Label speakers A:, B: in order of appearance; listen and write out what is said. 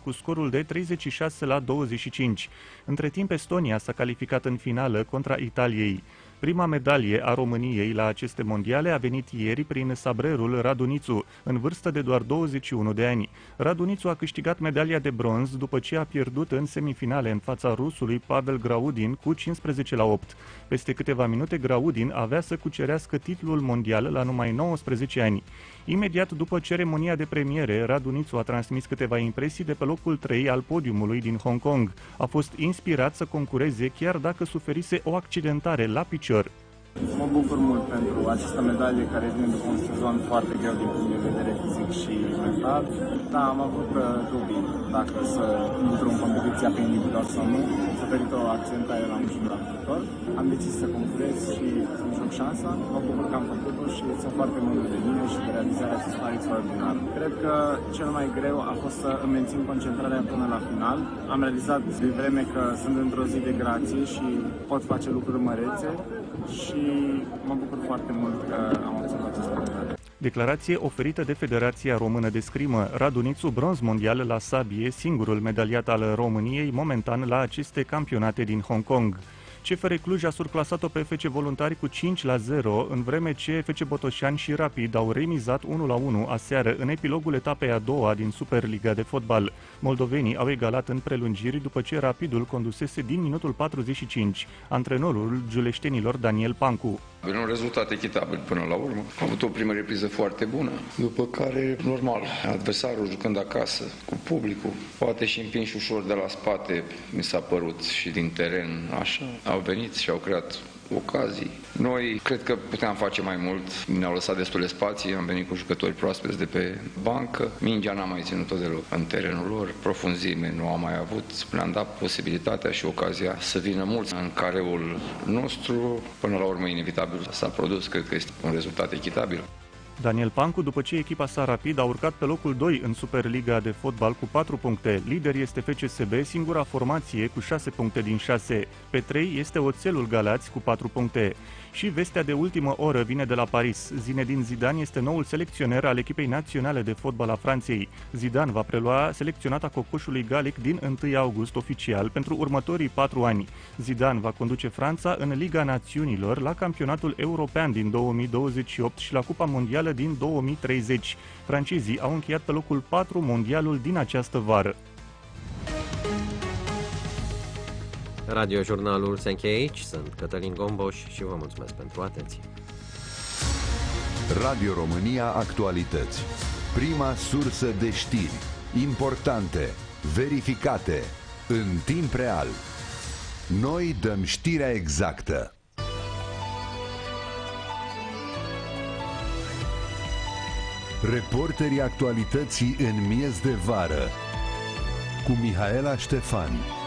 A: cu scorul de 36-25. Între timp, Estonia s-a calificat în finală contra Italiei. Prima medalie a României la aceste mondiale a venit ieri prin sabrerul Radu Nițu, în vârstă de doar 21 de ani. Radu Nițu a câștigat medalia de bronz după ce a pierdut în semifinale în fața rusului Pavel Graudin cu 15-8. Peste câteva minute, Graudin avea să cucerească titlul mondial la numai 19 ani. Imediat după ceremonia de premiere, Radu Nițu a transmis câteva impresii de pe locul 3 al podiumului din Hong Kong. A fost inspirat să concureze chiar dacă suferise o accidentare la picior.
B: Mă bucur mult pentru această medalie care vine după un sezon foarte greu din punct de vedere fizic și mental. Da, am avut dubii dacă să intru în competiția pe individual sau nu. Suferită o accidentare la un jumătate viitor. Am decis să concurez și să-mi joc șansa. Mă bucur că am făcut-o și sunt foarte mândru de mine și de realizarea acestui stare extraordinar. Cred că cel mai greu a fost să îmi mențin concentrarea până la final. Am realizat de vreme că sunt într-o zi de grație și pot face lucruri mărețe și mă bucur foarte mult că am obținut această medalie.
A: Declarație oferită de Federația Română de Scrimă. Radu Nițu, bronz mondial la sabie, singurul medaliat al României momentan la aceste campionate din Hong Kong. CFR Cluj a surclasat-o pe FC Voluntari cu 5-0, în vreme ce FC Botoșani și Rapid au remizat 1-1 aseară în epilogul etapei a doua din Superliga de fotbal. Moldovenii au egalat în prelungiri după ce Rapidul condusese din minutul 45. Antrenorul giuleștenilor Daniel Pancu.
C: Un rezultat echitabil până la urmă. Am avut o primă repriză foarte bună, după care, normal, adversarul jucând acasă, cu publicul, poate și împinși ușor de la spate, mi s-a părut, și din teren, așa, au venit și au creat ocazii. Noi cred că puteam face mai mult, ne-au lăsat destule spații, am venit cu jucători proaspeți de pe bancă, mingea n-am mai ținut-o deloc în terenul lor, profunzime nu am mai avut, le-am dat posibilitatea și ocazia să vină mulți în careul nostru, până la urmă inevitabil s-a produs, cred că este un rezultat echitabil.
A: Daniel Pancu, după ce echipa sa Rapid a urcat pe locul 2 în Superliga de fotbal cu 4 puncte. Lider este FCSB, singura formație cu 6 puncte din 6. Pe 3 este Oțelul Galați cu 4 puncte. Și vestea de ultimă oră vine de la Paris. Zinedine Zidane este noul selecționer al echipei naționale de fotbal a Franței. Zidane va prelua selecționata cocoșului galic din 1 august oficial pentru următorii 4 ani. Zidane va conduce Franța în Liga Națiunilor, la campionatul european din 2028 și la Cupa Mondială din 2030. Francezii au încheiat pe locul 4 mondialul din această vară.
D: Radiojurnalul se încheie aici. Sunt Cătălin Gomboș și vă mulțumesc pentru atenție.
E: Radio România Actualități. Prima sursă de știri importante, verificate, în timp real. Noi dăm știrea exactă. Reporterii actualității în miez de vară cu Mihaela Ștefan.